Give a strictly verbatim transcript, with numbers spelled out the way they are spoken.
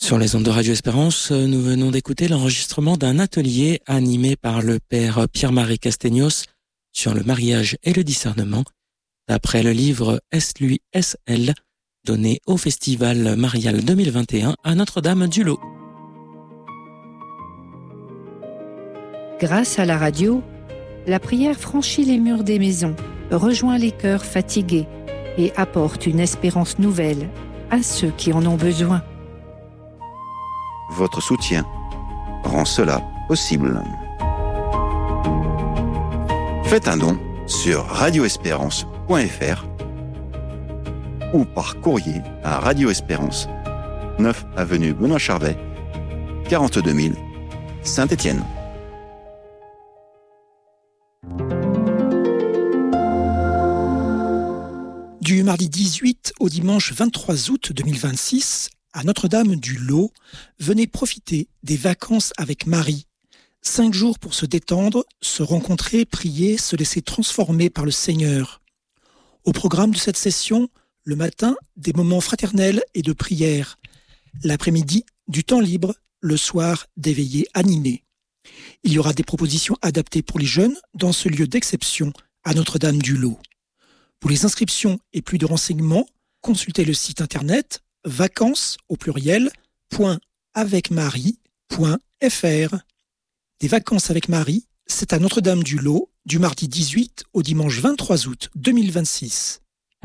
Sur les ondes de Radio Espérance, nous venons d'écouter l'enregistrement d'un atelier animé par le père Pierre-Marie Castegnos sur le mariage et le discernement, d'après le livre Est lui, est elle, donné au Festival Marial deux mille vingt et un à Notre-Dame-du-Lot. Grâce à la radio, la prière franchit les murs des maisons, rejoint les cœurs fatigués et apporte une espérance nouvelle à ceux qui en ont besoin. Votre soutien rend cela possible. Faites un don sur radio espérance point f r ou par courrier à Radio Espérance, neuf avenue Benoît Charvet, quarante-deux mille, Saint-Étienne. Du mardi dix-huit au dimanche vingt-trois août deux mille vingt-six, à Notre-Dame-du-Lot, venez profiter des vacances avec Marie. Cinq jours pour se détendre, se rencontrer, prier, se laisser transformer par le Seigneur. Au programme de cette session, le matin, des moments fraternels et de prière. L'après-midi, du temps libre, le soir, des veillées animées. Il y aura des propositions adaptées pour les jeunes dans ce lieu d'exception à Notre-Dame-du-Lot. Pour les inscriptions et plus de renseignements, consultez le site internet vacances au pluriel point avec marie point f r. Des vacances avec Marie, c'est à Notre-Dame-du-Lot du mardi dix-huit au dimanche vingt-trois août deux mille vingt-six.